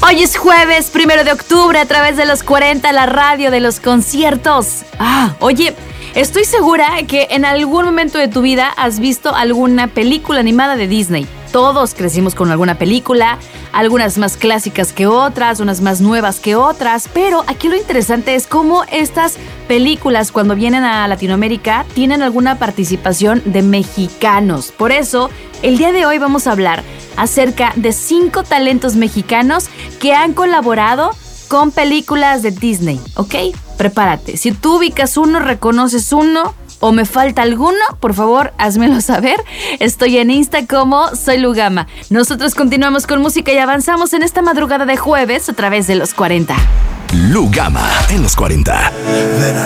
Hoy es jueves 1 de octubre a través de los 40, la radio de los conciertos. Oye, estoy segura que en algún momento de tu vida has visto alguna película animada de Disney. Todos crecimos con alguna película, algunas más clásicas que otras, unas más nuevas que otras, pero aquí lo interesante es cómo estas películas cuando vienen a Latinoamérica tienen alguna participación de mexicanos. Por eso, el día de hoy vamos a hablar acerca de 5 talentos mexicanos que han colaborado con películas de Disney, ¿ok? Prepárate, si tú ubicas uno, reconoces uno o me falta alguno, por favor, házmelo saber. Estoy en Insta como Soy Lugama. Nosotros continuamos con música y avanzamos en esta madrugada de jueves a través de los 40. Lugama en los 40.